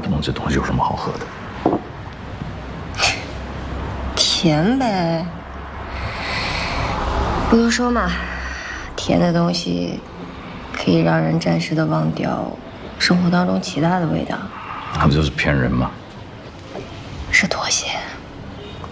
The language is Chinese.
不懂这东西有什么好喝的。 甜呗，不都说嘛，甜的东西可以让人暂时的忘掉生活当中其他的味道。 那不就是骗人吗？ 是妥协。